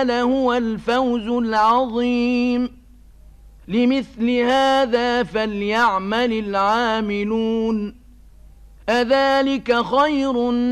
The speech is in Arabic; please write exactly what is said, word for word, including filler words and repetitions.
لهو الفوز العظيم لمثل هذا فليعمل العاملون أذلك خير